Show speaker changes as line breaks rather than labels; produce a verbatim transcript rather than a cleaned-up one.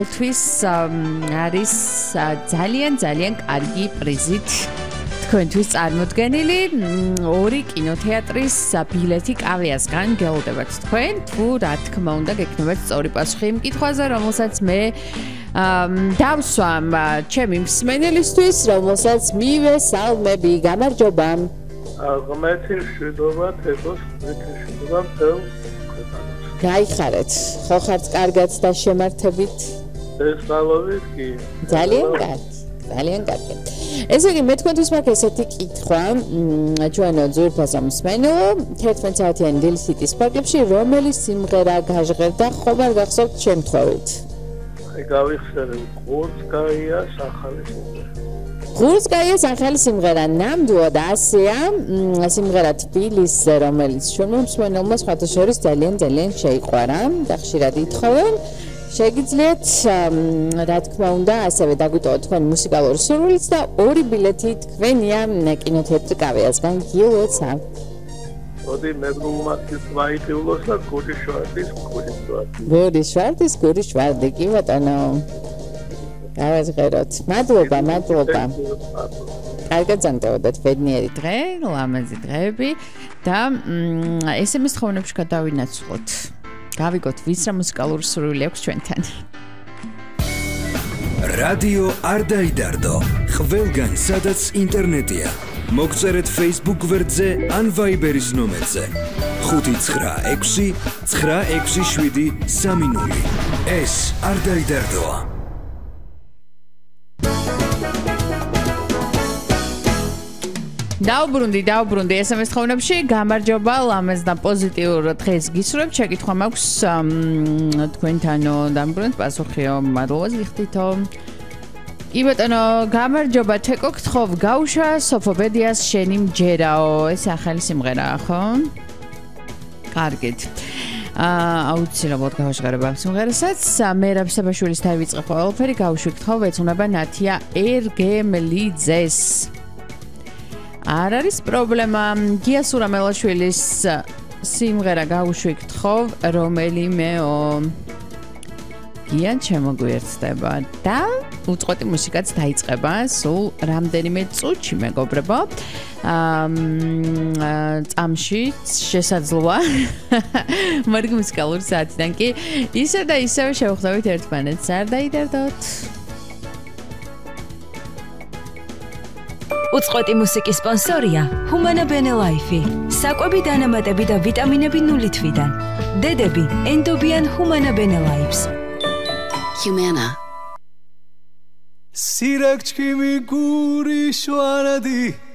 თვის არის ძალიან ძალიან კარგი პრიზით თქვენთვის წარმოდგენილი ორი კინოთეატრის ბილეთი კავიასგან გელოდებათ თქვენ თუ რა თქმა უნდა გექნებათ სწორი პასუხი იმ კითხვაზე რომელსაც მე დავსვამ ჩემი მსმენელისთვის რომელსაც მივესალმები გამარჯობა
ღმერთი მშვიდობა თეთოს ღმერთი მშვიდობა მთელ ქვეყანას
გაიხარეთ ხო ხართ კარგად და შემართებით
ეს გალობით კი
ძალიან კარგი ძალიან კარგი ესე იგი მე თქვენთვის მაქვს ესეთი კითხვა ჩვენო ძვირფასო მსმენელო თერთმეტ საათიანი დილის ჰიტის პაკეტში რომელი სიმღერა გაჟღერდა ხომ არ გახსოვთ შემთხვევით
აი გავიხსენე ყურსკაიას ახალი სიმღერა
ყურსკაიას ახალი სიმღერა ნამდვილად ასეა სიმღერა თბილისზე რომელიც ჩვენო მსმენელმა სხვათა შორის ძალიან ძალიან შეიყვარა და ხშირად ითხოვენ შეგიძლიათ რა თქმა უნდა ასევე დაგვიტოვოთ თქვენი მუსიკალური სურვილიც და ორი ბილეთი თქვენია კინოთეატრ კავიასგან გილოცა.
მოდი მეგრუმასის ვაიტიულოს და გუდი შვარდის გუდი შვარდი.
გუდი შვარდის გუდი შვარდი კი ბატონო. გავაჟღეროთ. მადლობა, მადლობა. კარგად ზამთრობდეთ ბედნიერი დღე, ლამაზი დღეები და ეს ემ ეს თხოვნებში გადავინაცვლოთ. გავიგოთ ვის რა მუსიკალური სურვილი აქვს ჩვენთან.
რადიო არ დაიდარდო. ყველგან სადაც ინტერნეტია. მოგწერეთ Facebook გვერდზე ან Viber-ის ნომერზე. ხუთი ცხრა ექვსი ცხრა ექვსი შვიდი სამი ნული. ეს არ დაიდარდოა.
დაუბრუნდი, დაუბრუნდი ეს ემ ეს თხოვნებში. გამარჯობა, ლამაზ და პოზიტიურ დღეს გისურვებთ. შეკითხვა მაქვს თქვენთანო დამბრუნდით პასუხიო. მადლობა გიხდითო. კი ბატონო, გამარჯობა, თეკო გთხოვ, გაუშვა სოფობედიას შენი მჯერაო. ეს ახალი სიმღერაა, ხო? კარგით. აუცილებლად გავაშკარებ ამ სიმღერასაც. მერაბ საბაშვილის დაივიწყე ყველაფერი, გაუშვი გთხოვ, ეცუნება ნათია ერგემლიძეს. არ არის პრობლემა გია სურამელაშვილის სიმღერა გაუშვი გთხოვ რომელიმეო გია შემოგვიერთდება და უწყვეტი მუსიკაც დაიწყება სულ რამდენიმე წუთში მეგობრებო წამში შესაძლოა მარგი მუსიკალური საათიდან კი ისე და ისევ შევხვდებით ერთმანეთს არ დაიდარდოთ
უწყვეტი მუსიკის სპონსორია Humana Bene Life. საკვები დანამატები და ვიტამინები ნული თვიდან. დედები ენდობიან Humana Bene Lives.
Humana. Sirek chimi guri shwaradi